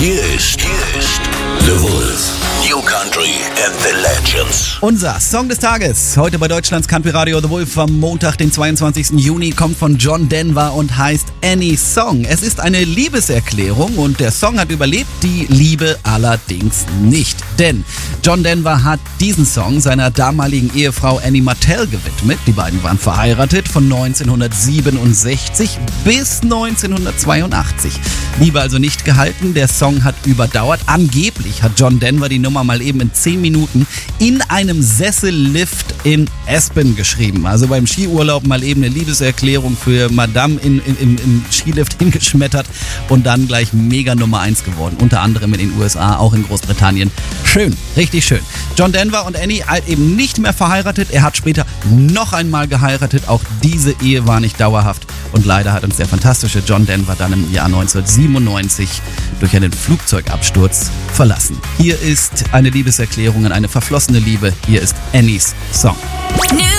Hier ist The Wolf. New Country and the Legends. Unser Song des Tages, heute bei Deutschlands Country Radio The Wolf am Montag, den 22. Juni, kommt von John Denver und heißt Any Song. Es ist eine Liebeserklärung und der Song hat überlebt, die Liebe allerdings nicht. Denn John Denver hat diesen Song seiner damaligen Ehefrau Annie Martell gewidmet. Die beiden waren verheiratet von 1967 bis 1982. Liebe also nicht gehalten, der Song hat überdauert. Angeblich hat John Denver die Nummer mal eben in 10 Minuten in einem Sessellift in Aspen geschrieben. Also beim Skiurlaub mal eben eine Liebeserklärung für Madame im Skilift hingeschmettert und dann gleich mega Nummer 1 geworden. Unter anderem in den USA, auch in Großbritannien. Schön, richtig schön. John Denver und Annie halt eben nicht mehr verheiratet. Er hat später noch einmal geheiratet. Auch diese Ehe war nicht dauerhaft. Und leider hat uns der fantastische John Denver dann im Jahr 1997 durch einen Flugzeugabsturz verlassen. Hier ist eine Liebeserklärung an eine verflossene Liebe. Hier ist Annies Song.